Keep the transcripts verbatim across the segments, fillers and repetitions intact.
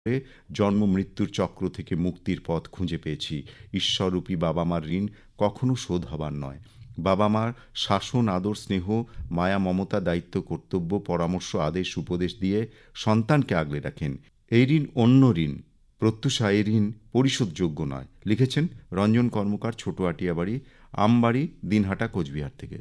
জন্ম মৃত্যুর চক্র থেকে মুক্তির পথ খুঁজে পেয়েছি। ঈশ্বররূপী বাবা মার ঋণ কখনো শোধ হবার নয়। বাবা মার শাসন, আদর, স্নেহ, মায়া, মমতা, দায়িত্ব, কর্তব্য, পরামর্শ, আদেশ, উপদেশ দিয়ে সন্তানকে আগলে রাখেন। এই ঋণ অন্য ঋণ, প্রত্যুষা এই ঋণ পরিশোধযোগ্য নয়। লিখেছেন রঞ্জন কর্মকার, ছোট আটিয়াবাড়ি, আমবাড়ি, দিনহাটা, কোচবিহার থেকে।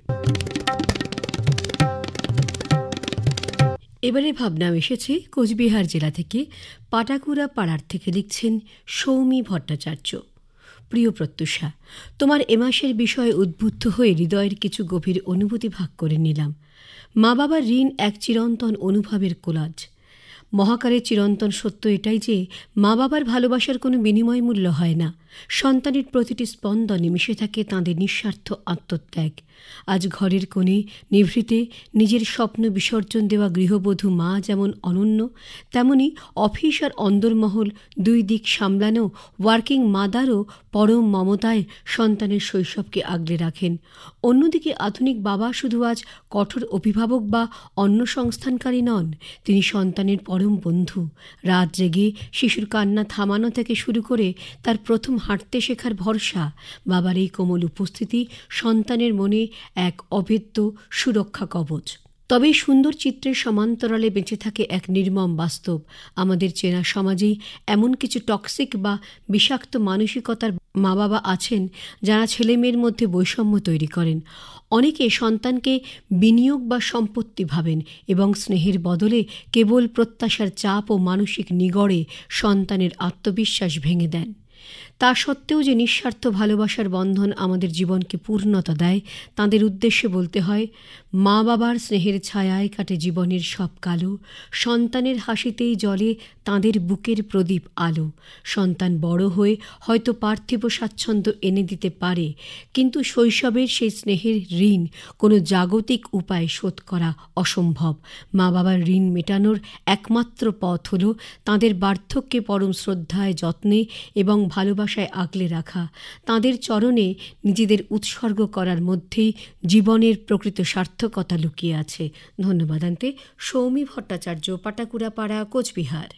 এবারে ভাবনাম এসেছে কোচবিহার জেলা থেকে, পাটাকুড়া পাড়ার থেকে। লিখছেন সৌমি ভট্টাচার্য। প্রিয় প্রত্যুষা, তোমার এ মাসের বিষয়ে উদ্বুদ্ধ হয়ে হৃদয়ের কিছু গভীর অনুভূতি ভাগ করে নিলাম। মা বাবার ঋণ এক চিরন্তন অনুভবের কোলাজ। মহাকারের চিরন্তন সত্য এটাই যে মা বাবার ভালোবাসার কোনো বিনিময় মূল্য হয় না। সন্তানের প্রতিটি স্পন্দনে মিশে থাকে তাঁদের নিঃস্বার্থ আত্মত্যাগ। আজ ঘরের কোণে নিভৃতে নিজের স্বপ্ন বিসর্জন দেওয়া গৃহবধূ মা যেমন অনন্য, তেমনি অফিস আর অন্দরমহল দুই দিক সামলানো ওয়ার্কিং মাদারও পরম মমতায় সন্তানের শৈশবকে আগলে রাখেন। অন্যদিকে আধুনিক বাবা শুধু আজ কঠোর অভিভাবক বা অন্য সংস্থানকারী নন, তিনি সন্তানের পরম বন্ধু। রাত জেগে শিশুর কান্না থামানো থেকে শুরু করে তার প্রথম হাঁটতে শেখার ভরসা। বাবার এই কোমল উপস্থিতি সন্তানের মনে এক অভেদ্য সুরক্ষা কবচ। তবে সুন্দর চিত্রের সমান্তরালে বেঁচে থাকে এক নির্মম বাস্তব। আমাদের চেনা সমাজেই এমন কিছু টক্সিক বা বিষাক্ত মানসিকতার মা বাবা আছেন যারা ছেলে মেয়ের মধ্যে বৈষম্য তৈরি করেন। অনেকে সন্তানকে বিনিয়োগ বা সম্পত্তি ভাবেন এবং স্নেহের বদলে কেবল প্রত্যাশার চাপ ও মানসিক নিগড়ে সন্তানের আত্মবিশ্বাস ভেঙে দেন। তা সত্ত্বেও যে নিঃস্বার্থ ভালোবাসার বন্ধন আমাদের জীবনকে পূর্ণতা দেয়, তাঁদের উদ্দেশ্যে বলতে হয়, মা বাবার স্নেহের ছায়ায় কাটে জীবনের সব কালো, সন্তানের হাসিতেই জ্বলে তাঁদের বুকের প্রদীপ আলো। সন্তান বড় হয়ে হয়তো পার্থিব স্বাচ্ছন্দ্য এনে দিতে পারে, কিন্তু শৈশবের সেই স্নেহের ঋণ কোনো জাগতিক উপায়ে শোধ করা অসম্ভব। মা বাবার ঋণ মেটানোর একমাত্র পথ হল তাঁদের বার্ধক্যে পরম শ্রদ্ধায়, যত্নে এবং ভালোবাসায় আগলে রাখা। তাঁদের চরণে নিজেদের উৎসর্গ করার মধ্যেই জীবনের প্রকৃত সার্থকতা লুকিয়ে আছে। ধন্যবাদ। আনতে সৌমি ভট্টাচার্য, পাটাকুড়া পাড়া, কোচবিহার।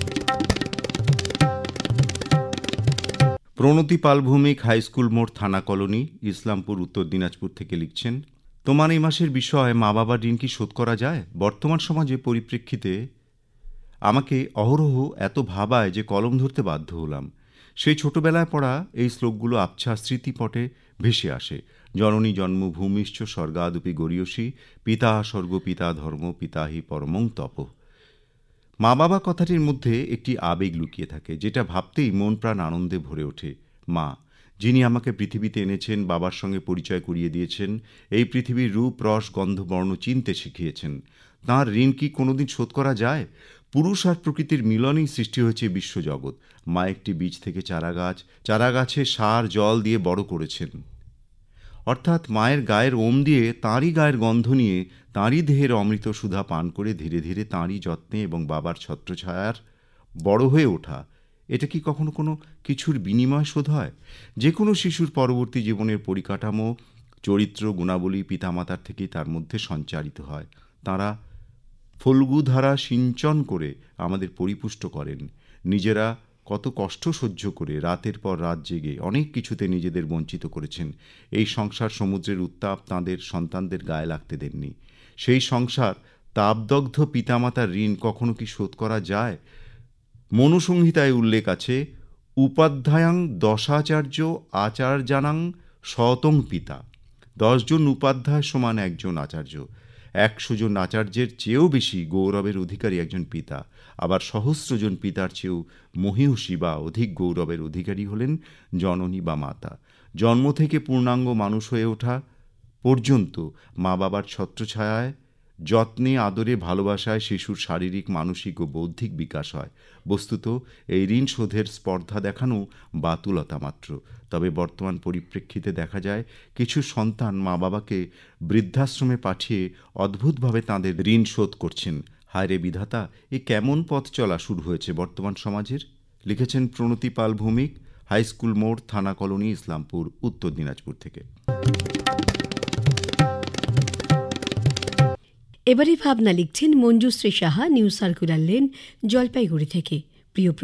প্রণতি পাল ভৌমিক, হাই স্কুল মোড়, থানা কলোনি, ইসলামপুর, উত্তর দিনাজপুর থেকে লিখছেন, তোমার এই মাসের বিষয় মা বাবার ঋণ কি শোধ করা যায়? বর্তমান সমাজে পরিপ্রেক্ষিতে আমাকে অহরহ এত ভাবায় যে কলম ধরতে বাধ্য হলাম। সেই ছোটবেলায় পড়া এই শ্লোকগুলো আবছা স্মৃতিপটে ভেসে আসে। জননী জন্মভূমিশ্চ স্বর্গাদপি গরীয়সী, পিতা স্বর্গ পিতা ধর্ম, পিতা হি পরমং তপ। মা বাবা কথাটির মধ্যে একটি আবেগ লুকিয়ে থাকে, যেটা ভাবতেই মন প্রাণ আনন্দে ভরে ওঠে। মা, যিনি আমাকে পৃথিবীতে এনেছেন, বাবার সঙ্গে পরিচয় করিয়ে দিয়েছেন, এই পৃথিবীর রূপ, রস, গন্ধ, বর্ণ চিনতে শিখিয়েছেন, তাঁর ঋণ কি কোনোদিন শোধ করা যায়? পুরুষ আর প্রকৃতির মিলনেই সৃষ্টি হয়েছে বিশ্বজগৎ। মা একটি বীজ থেকে চারা গাছ, চারা গাছে সার জল দিয়ে বড় করেছেন। অর্থাৎ মায়ের গায়ের ওম দিয়ে তাঁরই গায়ের গন্ধ নিয়ে তাঁরই দেহের অমৃত সুধা পান করে ধীরে ধীরে তাঁরই যত্নে এবং বাবার ছত্রছায়ার বড় হয়ে ওঠা। এটা কি কখনো কোনো কিছুর বিনিময় শোধ হয়? যে কোনো শিশুর পরবর্তী জীবনের পরিকাঠামো, চরিত্র, গুণাবলী পিতামাতার থেকেই তার মধ্যে সঞ্চারিত হয়। তাঁরা ফল্গুধারা সিঞ্চন করে আমাদের পরিপুষ্ট করেন। নিজেরা কত কষ্ট সহ্য করে রাতের পর রাত জেগে অনেক কিছুতে নিজেদের বঞ্চিত করেছেন। এই সংসার সমুদ্রের উত্তাপ তাঁদের সন্তানদের গায়ে লাগতে দেননি। সেই সংসার তাপদগ্ধ পিতামাতার ঋণ কখনো কি শোধ করা যায়? মনুসংহিতায় উল্লেখ আছে, উপাধ্যায়াং দশাচার্য আচার্যানাং শতং পিতা। দশজন উপাধ্যায় সমান একজন আচার্য। একশো জন আচার্যের চেয়েও বেশি গৌরবের অধিকারী একজন পিতা। আবার সহস্র জন পিতার চেয়েও মহীয়সী বা অধিক গৌরবের অধিকারী হলেন জননী বা মাতা। জন্ম থেকে পূর্ণাঙ্গ মানুষ হয়ে ওঠা পর্যন্ত মা বাবার ছত্রছায়ায়, যত্নে, আদরে, ভালোবাসায় শিশুর শারীরিক, মানসিক ও বৌদ্ধিক বিকাশ হয়। বস্তুত এই ঋণ শোধের স্পর্ধা দেখানো বাতুলতা মাত্র। তবে বর্তমান পরিপ্রেক্ষিতে দেখা যায়, কিছু সন্তান মা বাবাকে বৃদ্ধাশ্রমে পাঠিয়ে অদ্ভুতভাবে তাঁদের ঋণ শোধ করছেন। হায় রে বিধাতা, এ কেমন পথ চলা শুরু হয়েছে বর্তমান সমাজের? লিখেছেন প্রণতি পাল ভৌমিক, হাই স্কুল মোড়, থানা কলোনি, ইসলামপুর, উত্তর দিনাজপুর থেকে। এবারে ভাবনা লিখছেন Manjushree Saha, new circular lane, Jalpaiguri থেকে। প্রিয়